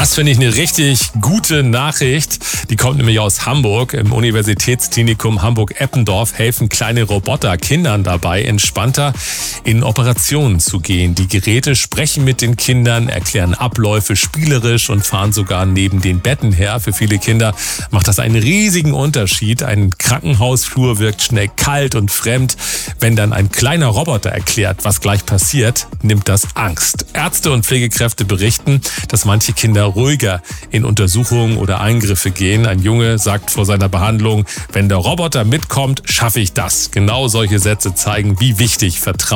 Das finde ich eine richtig gute Nachricht. Die kommt nämlich aus Hamburg. Im Universitätsklinikum Hamburg-Eppendorf helfen kleine Roboter Kindern dabei, entspannter in Operationen zu gehen. Die Geräte sprechen mit den Kindern, erklären Abläufe spielerisch und fahren sogar neben den Betten her. Für viele Kinder macht das einen riesigen Unterschied. Ein Krankenhausflur wirkt schnell kalt und fremd. Wenn dann ein kleiner Roboter erklärt, was gleich passiert, nimmt das Angst. Ärzte und Pflegekräfte berichten, dass manche Kinder ruhiger in Untersuchungen oder Eingriffe gehen. Ein Junge sagt vor seiner Behandlung, wenn der Roboter mitkommt, schaffe ich das. Genau solche Sätze zeigen, wie wichtig Vertrauen